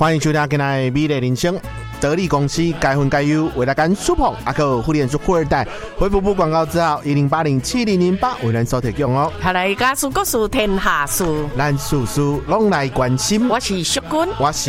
欢迎收听今天的美丽人生。得力公司该分该优，为大家舒捧阿克互联网富二代回复部广告之后10807008为咱所提供哦。 好来，家事各事天下事， 咱事事拢来关心。 我是淑君， 我是